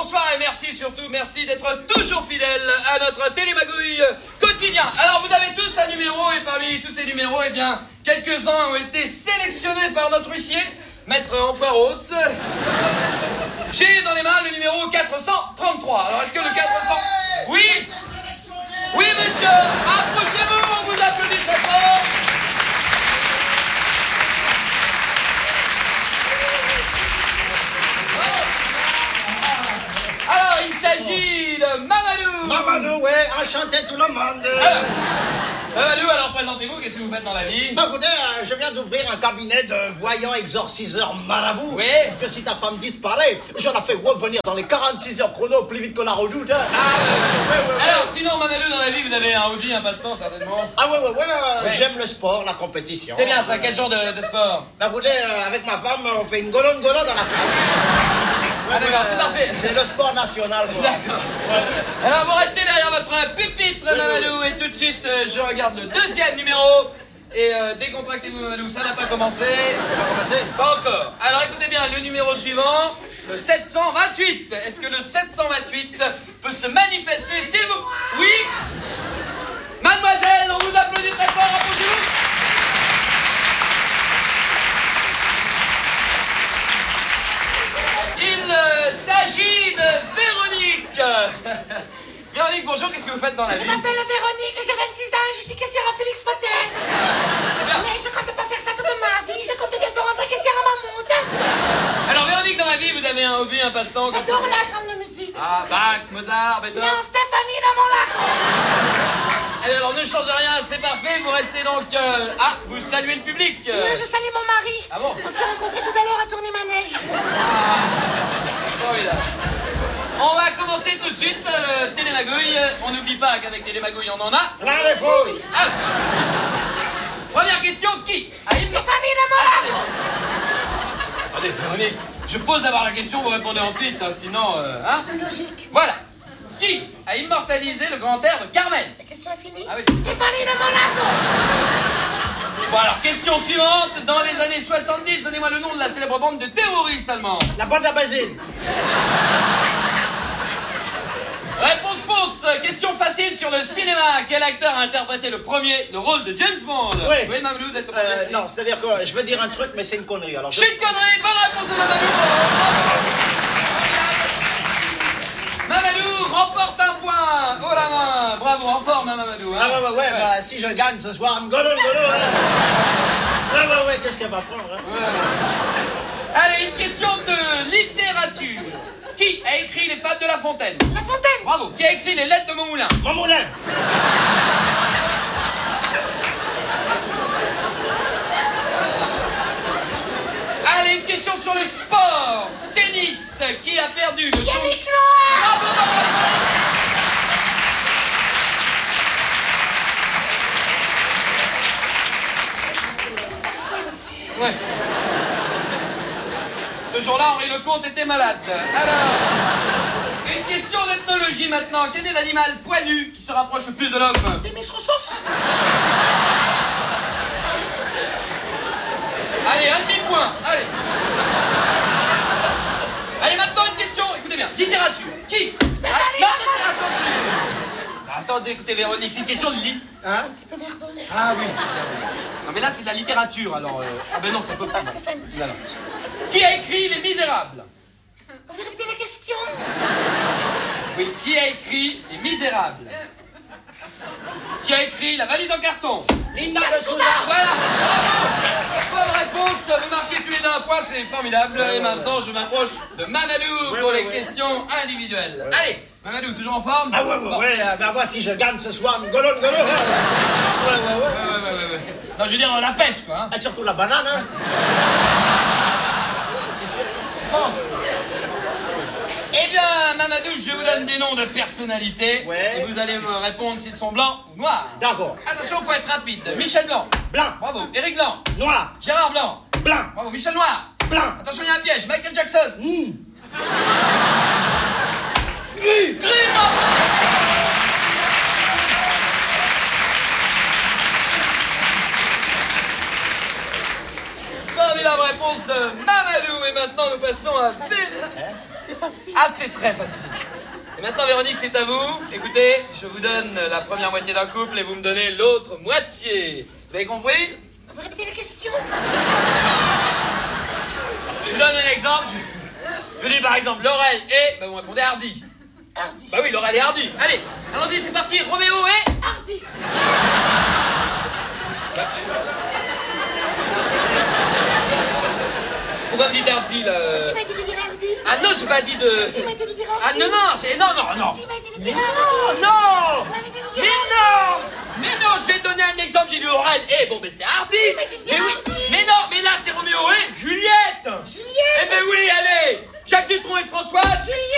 bonsoir et merci surtout, merci d'être toujours fidèles à notre télémagouille quotidien. Alors vous avez tous un numéro et parmi tous ces numéros, eh bien, quelques-uns ont été sélectionnés par notre huissier, Maître Enfoiros. J'ai dans les mains le numéro 433. Alors est-ce que le 400... Oui? Oui monsieur, approchez-vous, on vous applaudit très fort. Alors, il s'agit de Mamadou. Mamadou, ouais, enchanté tout le monde. Mamadou, alors présentez-vous, qu'est-ce que vous faites dans la vie? Bah, écoutez, je viens d'ouvrir un cabinet de voyants exorciseurs marabout. Oui. Que si ta femme disparaît, je la fais revenir dans les 46 heures chrono plus vite que la redoute. Hein. Ah, alors, sinon, Mamadou, dans la vie, vous avez un hobby, un passe-temps, certainement? Ah ouais, j'aime le sport, la compétition. C'est bien ça, quel genre de sport? Bah, écoutez, avec ma femme, on fait une golo-golo dans la place. Ah d'accord, c'est parfait. C'est le sport national, quoi. D'accord. Alors vous restez derrière votre pupitre, Mamadou, et tout de suite, je regarde le deuxième numéro. Et décontractez-vous, Mamadou, ça n'a pas commencé. Ça va commencer? Pas encore. Alors écoutez bien, le numéro suivant, le 728. Est-ce que le 728 peut se manifester, s'il vous... Oui? Mademoiselle, on vous applaudit très fort, approchez-vous. Il s'agit de Véronique. Véronique, bonjour, qu'est-ce que vous faites dans la vie? Je m'appelle Véronique, j'ai 26 ans, je suis caissière à Félix Potel. Mais je compte pas faire ça toute ma vie, je compte bientôt rentrer caissière à Mammouth. Alors Véronique, dans la vie, vous avez un hobby, un passe-temps? J'adore la grande musique. Ah, Bach, Mozart, Beethoven. Non, Stéphanie dans mon lac. Allez, alors ne change rien, c'est parfait, vous restez donc... Ah, vous saluez le public. Je salue mon mari. Ah bon? On s'est rencontrés tout à l'heure à Tournai-Manège. Formidable. On va commencer tout de suite le télémagouille. On n'oublie pas qu'avec télémagouille, on en a... Plein les fouilles. Ah. Première question, qui a une... Stéphanie dans mon lac. Attendez, Véronique, je pose d'abord la question, vous répondez ensuite, hein, sinon... hein? Logique. Voilà. Qui a immortalisé le grand air de Carmen? La question est finie. Ah oui. Stéphanie dans mon lac. Bon alors, question suivante. Dans les années 70, donnez-moi le nom de la célèbre bande de terroristes allemands. La bande à Basile. Réponse fausse. Question facile sur le cinéma. Quel acteur a interprété le rôle de James Bond? Oui, Mamadou, vous êtes le premier. Non, c'est-à-dire que je veux dire un truc, mais c'est une connerie. Alors, C'est une connerie. Bonne réponse de Mamadou. Mamadou remporte un point. Oh la main. Bravo, en forme, hein, Mamadou. Hein. Ah ouais, bah si je gagne ce soir, un golo, ouais, qu'est-ce qu'elle va prendre, hein? Allez, une question de littérature. Qui a écrit les Fables de La Fontaine? La Fontaine. Bravo. Qui a écrit les Lettres de Montmoulin? Mon moulin. Allez, une question sur le sport. Tennis. Qui a perdu le Yannick Noah. Bravo, bravo. Ouais. Ce jour-là, Henri Lecomte était malade. Alors, une question d'ethnologie maintenant. Quel est l'animal poilu qui se rapproche le plus de l'homme? Des Miss Roussos. Allez, un demi-point. Allez. Allez, maintenant une question. Écoutez bien. Littérature. Qui? Stéphanie. Attendez, écoutez, Véronique, c'est une question de lit. Un petit peu nerveuse. Ah oui. Non, mais là, c'est de la littérature, alors... Ah ben non, ça saute pas. Stéphane. Non, non. Qui a écrit Les Misérables? Vous pouvez répéter la question? Oui, qui a écrit Les Misérables? Qui a écrit La valise en carton? Linda de Souza. Voilà, bravo. Bonne réponse, vous marquez tous les deux un point, c'est formidable. Et maintenant, je m'approche de Mamadou pour les questions individuelles. Allez, Mamadou, toujours en forme? Ah ouais, bah moi si je gagne ce soir, un golo. Ouais. Non, je veux dire la pêche, quoi. Hein. Ah, surtout la banane, hein. Bon. Eh bien, Mamadou, je vous donne des noms de personnalités. Ouais. Et vous allez me répondre s'ils sont blancs ou noirs. D'accord. Attention, faut être rapide. Michel Blanc. Blanc. Bravo. Éric Blanc. Noir. Gérard Blanc. Blanc. Bravo. Michel Noir. Blanc. Attention, il y a un piège. Michael Jackson. Gris. Formidable réponse de Mamadou. Et maintenant, nous passons à... C'est facile. facile. Ah, c'est très facile. Et maintenant, Véronique, c'est à vous. Écoutez, je vous donne la première moitié d'un couple et vous me donnez l'autre moitié. Vous avez compris? Vous répétez la question? Je vous donne un exemple. Je dis par exemple Laurel et... Bah, vous répondez Hardy. Hardy. Bah oui, Laurel et Hardy. Allez, allons-y, c'est parti. Roméo et... Hardy. Pourquoi vous dites Hardy, là? Il m'a dit de dire Hardy. Ah non, j'ai pas dit de... Il m'a dit de dire Ah Hardy. non, non, c'est... Non, non, non. Il m'a dit de dire Non, Hardy. non. Il m'a dit de dire Mais Hardy. non. Mais non, je vais donner un exemple. J'ai dit Laurel et... Bon, ben c'est Hardy. m'a dit de Mais dire oui. Hardy. Mais non, mais là, c'est Roméo et Juliette. Juliette. Eh ben oui, allez. Jacques Dutronc et Françoise. Juliette.